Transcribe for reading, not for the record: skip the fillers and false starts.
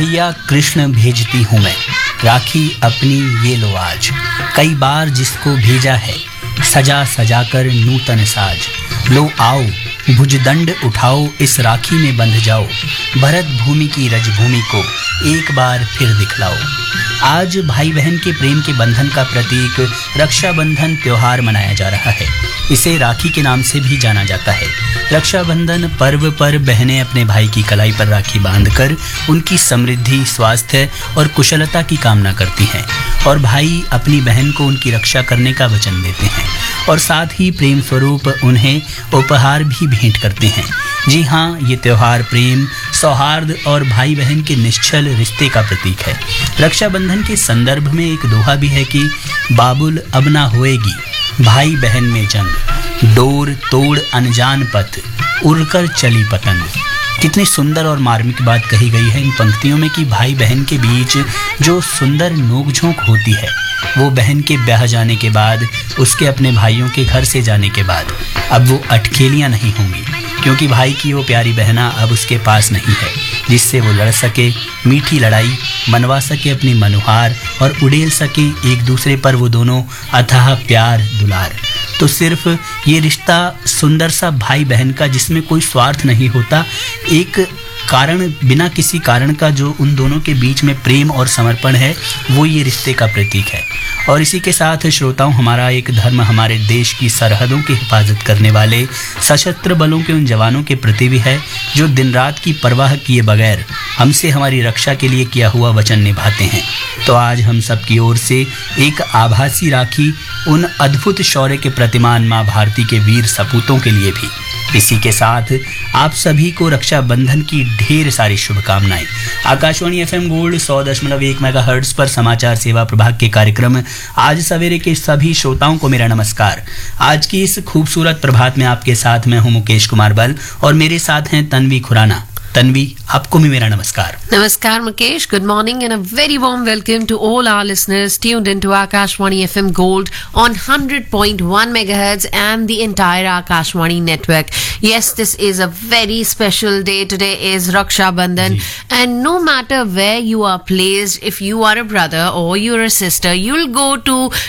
भैया कृष्ण भेजती हूँ मैं, राखी अपनी ये लो आज। कई बार जिसको भेजा है, सजा सजा कर नूतन साज। लो आओ भुजदंड उठाओ, इस राखी में बंध जाओ। भरत भूमि की रजभूमि को एक बार फिर दिखलाओ। आज भाई बहन के प्रेम के बंधन का प्रतीक रक्षाबंधन त्योहार मनाया जा रहा है। इसे राखी के नाम से भी जाना जाता है। रक्षाबंधन पर्व पर बहनें अपने भाई की कलाई पर राखी बांधकर उनकी समृद्धि, स्वास्थ्य और कुशलता की कामना करती हैं और भाई अपनी बहन को उनकी रक्षा करने का वचन देते हैं और साथ ही प्रेम स्वरूप उन्हें उपहार भी भेंट करते हैं। जी हाँ, ये त्योहार प्रेम, सौहार्द और भाई बहन के निश्चल रिश्ते का प्रतीक है। रक्षाबंधन के संदर्भ में एक दोहा भी है कि बाबुल अब ना होएगी भाई बहन में जंग, डोर तोड़ अनजान पथ, उड़कर चली पतंग। कितनी सुंदर और मार्मिक बात कही गई है इन पंक्तियों में कि भाई बहन के बीच जो सुंदर नोकझोंक होती है वो बहन के ब्याह जाने के बाद, उसके अपने भाइयों के घर से जाने के बाद अब वो अटखेलियां नहीं होंगी, क्योंकि भाई की वो प्यारी बहना अब उसके पास नहीं है जिससे वो लड़ सके, मीठी लड़ाई मनवा सके अपनी मनुहार और उड़ेल सके एक दूसरे पर वो दोनों अथाह प्यार दुलार। तो सिर्फ ये रिश्ता सुंदर सा भाई बहन का जिसमें कोई स्वार्थ नहीं होता, एक कारण, बिना किसी कारण का जो उन दोनों के बीच में प्रेम और समर्पण है, वो ये रिश्ते का प्रतीक है। और इसी के साथ श्रोताओं, हमारा एक धर्म हमारे देश की सरहदों की हिफाजत करने वाले सशस्त्र बलों के उन जवानों के प्रति भी है जो दिन रात की परवाह किए बगैर हमसे हमारी रक्षा के लिए किया हुआ वचन निभाते हैं। तो आज हम सब की ओर से एक आभासी राखी उन अद्भुत शौर्य के प्रतिमान माँ भारती के वीर सपूतों के लिए भी। इसी के साथ आप सभी को रक्षाबंधन की ढेर सारी शुभकामनाएं। आकाशवाणी एफएम गोल्ड 100.1 मेगाहर्ट्ज पर समाचार सेवा प्रभाग के कार्यक्रम आज सवेरे के सभी श्रोताओं को मेरा नमस्कार। आज की इस खूबसूरत प्रभात में आपके साथ मैं हूं मुकेश कुमार बल और मेरे साथ हैं तन्वी खुराना। तन्वी, आपको भी मेरा नमस्कार। Namaskar Mukesh, good morning and a very warm welcome to all our listeners tuned into Akashwani FM Gold on 100.1 megahertz and the entire Akashwani network. Yes, this is a very special day. Today is Raksha Bandhan and no matter where you are placed, if you are a brother or you're a sister, you'll go to